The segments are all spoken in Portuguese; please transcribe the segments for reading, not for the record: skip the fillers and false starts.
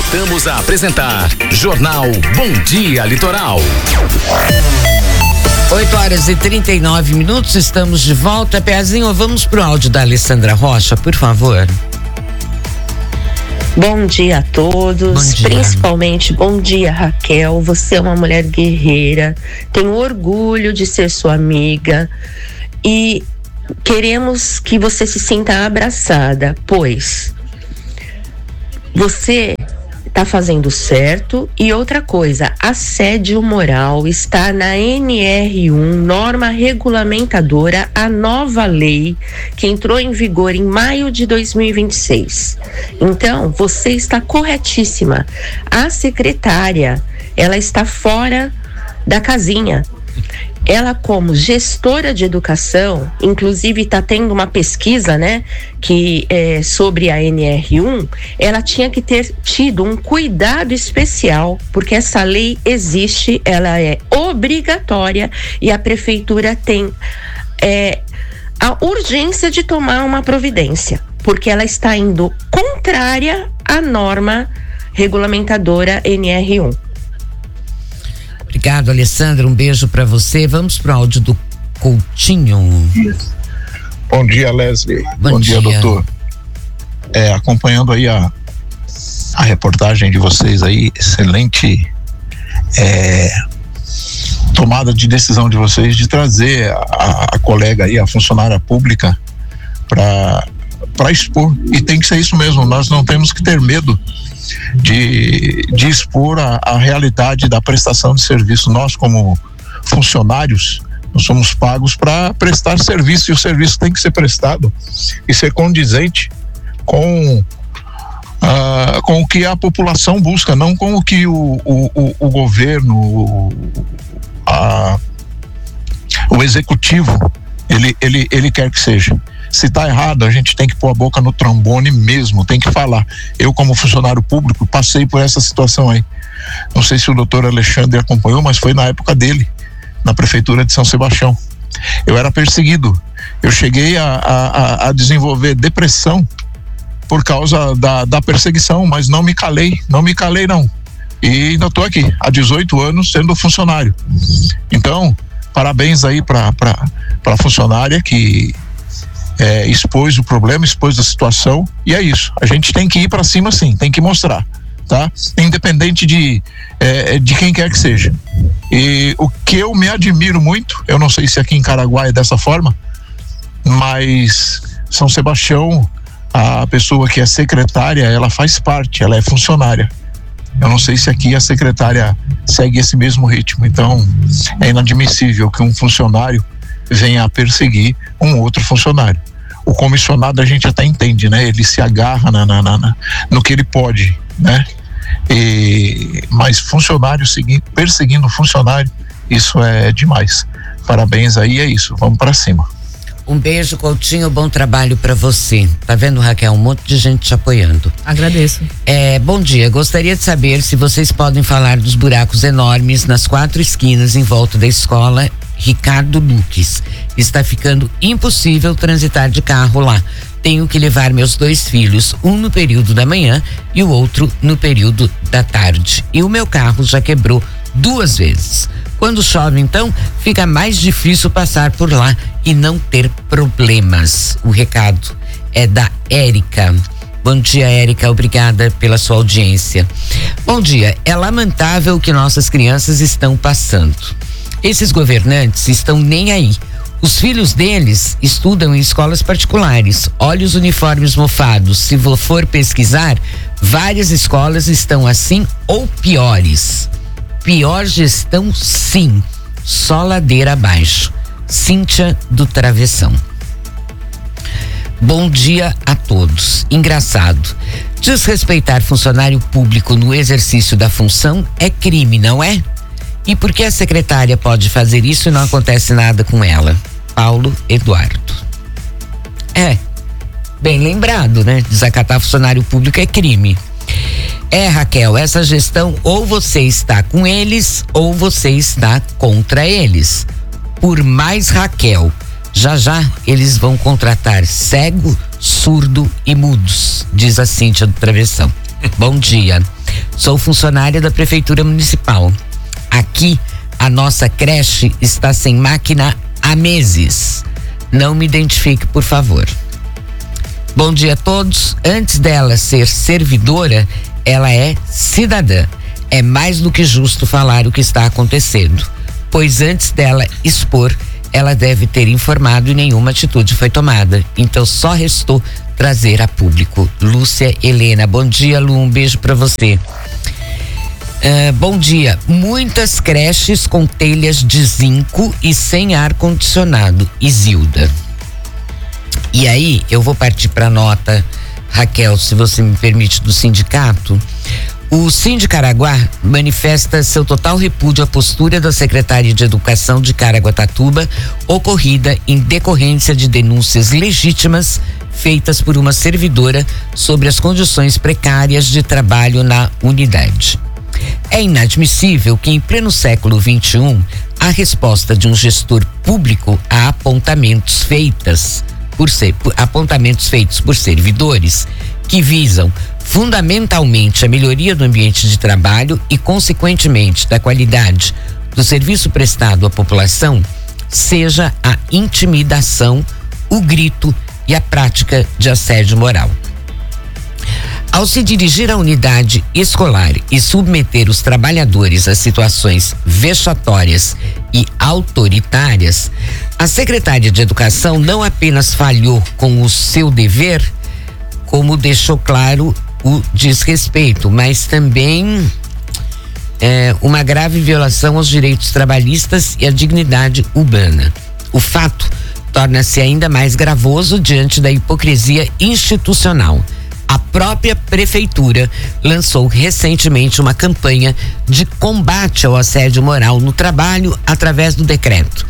Voltamos a apresentar Jornal Bom Dia Litoral. 8h39, estamos de volta. Peazinho, vamos pro áudio da Alessandra Rocha, por favor. Bom dia a todos, bom dia. Principalmente bom dia, Raquel. Você é uma mulher guerreira, tenho orgulho de ser sua amiga e queremos que você se sinta abraçada, pois você está fazendo certo. E outra coisa, assédio moral está na NR1, norma regulamentadora, a nova lei que entrou em vigor em maio de 2026. Então, você está corretíssima. A secretária, ela está fora da casinha. Ela, como gestora de educação, inclusive está tendo uma pesquisa, né, que sobre a NR1, ela tinha que ter tido um cuidado especial, porque essa lei existe, ela é obrigatória e a prefeitura tem a urgência de tomar uma providência, porque ela está indo contrária à norma regulamentadora NR1. Obrigado, Alessandra, um beijo para você. Vamos pro áudio do Coutinho. Bom dia, Leslie. Bom dia, doutor. Acompanhando aí a reportagem de vocês aí, excelente tomada de decisão de vocês de trazer a colega aí, a funcionária pública, para expor. E tem que ser isso mesmo, nós não temos que ter medo de expor a realidade da prestação de serviço. Nós, como funcionários, nós somos pagos para prestar serviço, e o serviço tem que ser prestado e ser condizente com o que a população busca, não com o que o governo, o executivo ele quer que seja. Se está errado, a gente tem que pôr a boca no trombone mesmo, tem que falar. Eu, como funcionário público, passei por essa situação aí. Não sei se o doutor Alexandre acompanhou, mas foi na época dele, na prefeitura de São Sebastião. Eu era perseguido. Eu cheguei a desenvolver depressão por causa da perseguição, mas não me calei não. E ainda estou aqui, há 18 anos, sendo funcionário. Então, parabéns aí para a funcionária que expôs o problema, expôs a situação, e é isso. A gente tem que ir para cima, sim, tem que mostrar, tá? Independente de quem quer que seja. E o que eu me admiro muito, eu não sei se aqui em Caraguá é dessa forma, mas São Sebastião, a pessoa que é secretária, ela faz parte, ela é funcionária. Eu não sei se aqui a secretária segue esse mesmo ritmo. Então, é inadmissível que um funcionário venha a perseguir um outro funcionário. O comissionado a gente até entende, né? Ele se agarra no que ele pode, né? Mas funcionário perseguindo funcionário, isso é demais. Parabéns aí, é isso, vamos para cima. Um beijo, Coutinho, bom trabalho para você. Tá vendo, Raquel? Um monte de gente te apoiando. Agradeço. Bom dia, gostaria de saber se vocês podem falar dos buracos enormes nas 4 esquinas em volta da escola Ricardo Luques. Está ficando impossível transitar de carro lá. Tenho que levar meus 2 filhos, um no período da manhã e o outro no período da tarde. E o meu carro já quebrou 2 vezes. Quando chove, então, fica mais difícil passar por lá e não ter problemas. O recado é da Érica. Bom dia, Érica, obrigada pela sua audiência. Bom dia, é lamentável o que nossas crianças estão passando. Esses governantes estão nem aí. Os filhos deles estudam em escolas particulares. Olha os uniformes mofados. Se for pesquisar, várias escolas estão assim ou piores. Pior gestão, sim. Só ladeira abaixo. Cíntia do Travessão. Bom dia a todos. Engraçado. Desrespeitar funcionário público no exercício da função é crime, não é? E por que a secretária pode fazer isso e não acontece nada com ela? Paulo Eduardo. Bem lembrado, né? Desacatar funcionário público é crime. Raquel, essa gestão ou você está com eles ou você está contra eles. Por mais Raquel, já eles vão contratar cego, surdo e mudos, diz a Cíntia do Travessão. Bom dia. Sou funcionária da Prefeitura Municipal. Aqui, a nossa creche está sem máquina há meses. Não me identifique, por favor. Bom dia a todos. Antes dela ser servidora, ela é cidadã. É mais do que justo falar o que está acontecendo, pois antes dela expor, ela deve ter informado e nenhuma atitude foi tomada. Então só restou trazer a público. Lúcia Helena, bom dia, Lu, um beijo pra você. Bom dia. Muitas creches com telhas de zinco e sem ar-condicionado. Isilda. E aí, eu vou partir para a nota, Raquel, se você me permite, do sindicato. O Sindicaraguá manifesta seu total repúdio à postura da secretária de Educação de Caraguatatuba, ocorrida em decorrência de denúncias legítimas feitas por uma servidora sobre as condições precárias de trabalho na unidade. É inadmissível que, em pleno século XXI, a resposta de um gestor público a apontamentos feitos por servidores que visam fundamentalmente a melhoria do ambiente de trabalho e, consequentemente, da qualidade do serviço prestado à população, seja a intimidação, o grito e a prática de assédio moral. Ao se dirigir à unidade escolar e submeter os trabalhadores a situações vexatórias e autoritárias, a secretária de Educação não apenas falhou com o seu dever, como deixou claro o desrespeito, mas também uma grave violação aos direitos trabalhistas e à dignidade humana. O fato torna-se ainda mais gravoso diante da hipocrisia institucional. A própria prefeitura lançou recentemente uma campanha de combate ao assédio moral no trabalho através do decreto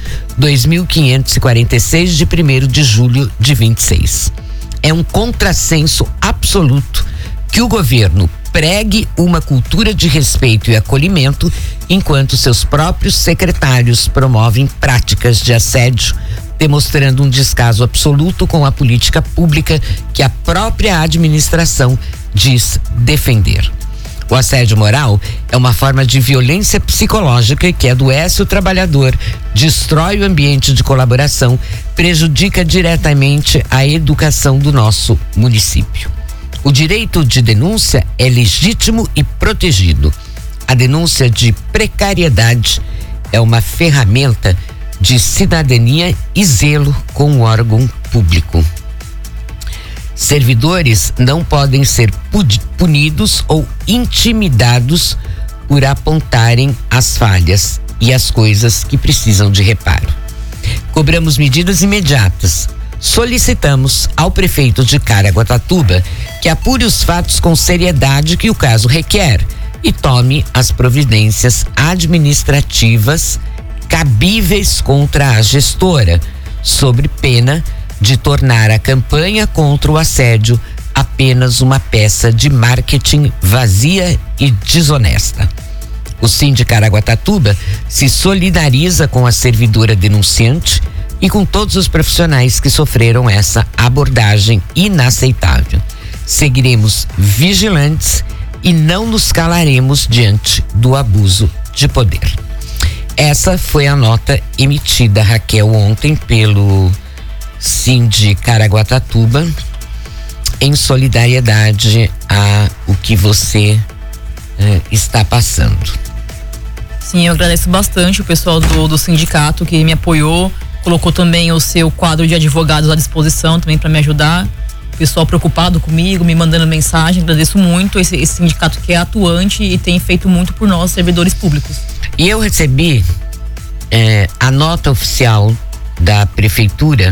2546 de 1º de julho de 26. É um contrassenso absoluto que o governo pregue uma cultura de respeito e acolhimento enquanto seus próprios secretários promovem práticas de assédio, demonstrando um descaso absoluto com a política pública que a própria administração diz defender. O assédio moral é uma forma de violência psicológica que adoece o trabalhador, destrói o ambiente de colaboração, prejudica diretamente a educação do nosso município. O direito de denúncia é legítimo e protegido. A denúncia de precariedade é uma ferramenta de cidadania e zelo com o órgão público. Servidores não podem ser punidos ou intimidados por apontarem as falhas e as coisas que precisam de reparo. Cobramos medidas imediatas. Solicitamos ao prefeito de Caraguatatuba que apure os fatos com seriedade que o caso requer e tome as providências administrativas cabíveis contra a gestora, sob pena de tornar a campanha contra o assédio apenas uma peça de marketing vazia e desonesta. O Síndico Caraguatatuba se solidariza com a servidora denunciante e com todos os profissionais que sofreram essa abordagem inaceitável. Seguiremos vigilantes e não nos calaremos diante do abuso de poder. Essa foi a nota emitida, Raquel, ontem pelo Síndico Caraguatatuba, em solidariedade a o que você está passando. Sim, eu agradeço bastante o pessoal do sindicato que me apoiou, colocou também o seu quadro de advogados à disposição também para me ajudar. O pessoal preocupado comigo, me mandando mensagem, agradeço muito esse sindicato que é atuante e tem feito muito por nós, servidores públicos. E eu recebi a nota oficial da prefeitura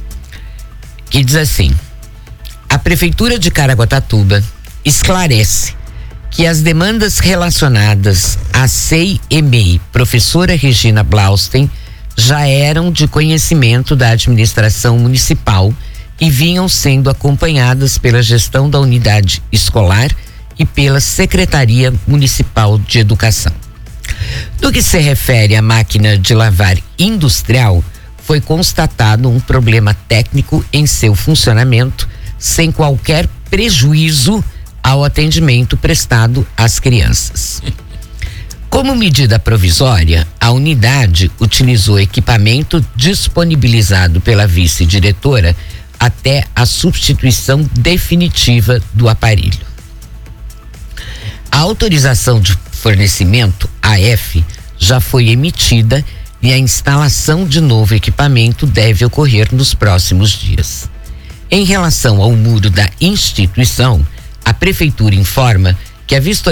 que diz assim: a prefeitura de Caraguatatuba esclarece que as demandas relacionadas à SEI e MEI professora Regina Blaustein já eram de conhecimento da administração municipal e vinham sendo acompanhadas pela gestão da unidade escolar e pela Secretaria Municipal de Educação. No que se refere à máquina de lavar industrial, foi constatado um problema técnico em seu funcionamento, sem qualquer prejuízo ao atendimento prestado às crianças. Como medida provisória, a unidade utilizou equipamento disponibilizado pela vice-diretora até a substituição definitiva do aparelho. A autorização de fornecimento, AF, já foi emitida e a instalação de novo equipamento deve ocorrer nos próximos dias. Em relação ao muro da instituição, a Prefeitura informa que a vistoria